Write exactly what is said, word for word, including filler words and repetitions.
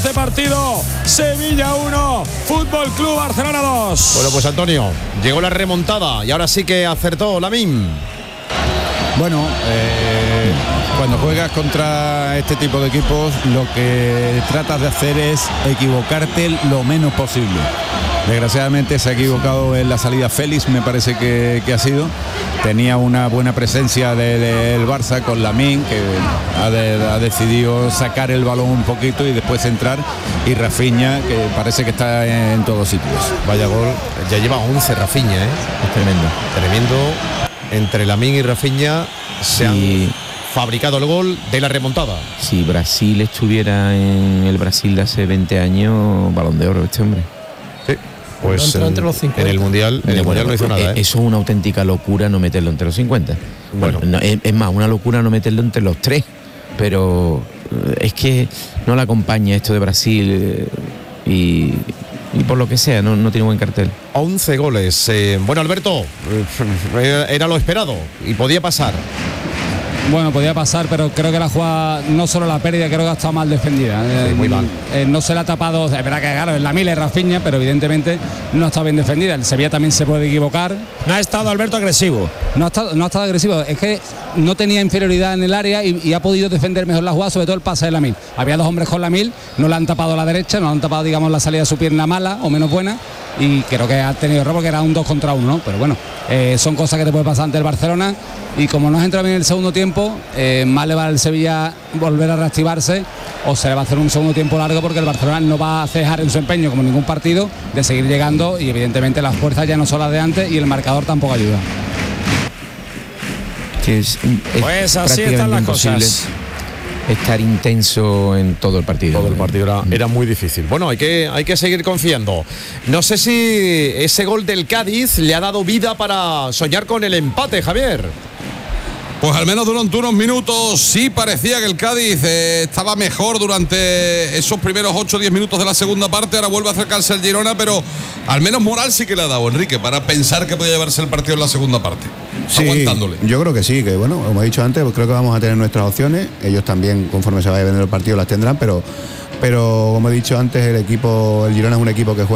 este partido. Sevilla uno, Fútbol Club Barcelona dos. Bueno, pues Antonio, llegó la remontada y ahora sí que acertó Lamine. Bueno, eh, cuando juegas contra este tipo de equipos, lo que tratas de hacer es equivocarte lo menos posible. Desgraciadamente se ha equivocado en la salida Félix, me parece que, que ha sido. Tenía una buena presencia del de, de Barça con Lamine, que ha, de, ha decidido sacar el balón un poquito y después entrar. Y Rafinha, que parece que está en, en todos sitios. Vaya gol, ya lleva once Rafinha, ¿eh? Es tremendo. Tremendo. Entre Lamine y Rafinha se sí. han fabricado el gol de la remontada. Si Brasil estuviera en el Brasil de hace veinte años, Balón de Oro este hombre. Sí. Pues en, entre los en el Mundial, en el Mundial no hizo nada, ¿eh? Eso es una auténtica locura no meterlo entre los cincuenta. Bueno, bueno no, es, es más, una locura no meterlo entre los tres. Pero es que no le acompaña esto de Brasil y... y por lo que sea, no, no tiene buen cartel. once goles. Eh, bueno, Alberto, eh, era lo esperado y podía pasar. Bueno, podía pasar, pero creo que la jugada, no solo la pérdida, creo que ha estado mal defendida. Sí, muy mal. Eh, no se le ha tapado, es verdad que claro, en la mila y Rafinha, pero evidentemente no ha estado bien defendida. El Sevilla también se puede equivocar. No ha estado Alberto agresivo. No ha estado, no ha estado agresivo, es que no tenía inferioridad en el área y, y ha podido defender mejor la jugada, sobre todo el pase de Lamine. Había dos hombres con Lamine, no le han tapado la derecha, no le han tapado, digamos, la salida de su pierna mala o menos buena. Y creo que ha tenido error porque era un dos contra uno, ¿no? Pero bueno, eh, son cosas que te puede pasar ante el Barcelona. Y como no has entrado bien en el segundo tiempo, eh, más le va al Sevilla volver a reactivarse o se le va a hacer un segundo tiempo largo porque el Barcelona no va a cejar en su empeño como ningún partido de seguir llegando y evidentemente las fuerzas ya no son las de antes y el marcador tampoco ayuda. Que es, es pues así están las cosas. Estar intenso en todo el partido. Todo el partido era, era muy difícil. Bueno, hay que, hay que seguir confiando. No sé si ese gol del Cádiz le ha dado vida para soñar con el empate, Javier. Pues al menos durante unos minutos sí parecía que el Cádiz eh, estaba mejor durante esos primeros ocho o diez minutos de la segunda parte. Ahora vuelve a acercarse el Girona, pero al menos moral sí que le ha dado, Enrique, para pensar que podía llevarse el partido en la segunda parte. Sí, aguantándole. Yo creo que sí, que bueno, como he dicho antes, pues creo que vamos a tener nuestras opciones. Ellos también, conforme se vaya vendiendo el partido, las tendrán, pero, pero como he dicho antes, el equipo, el Girona es un equipo que juega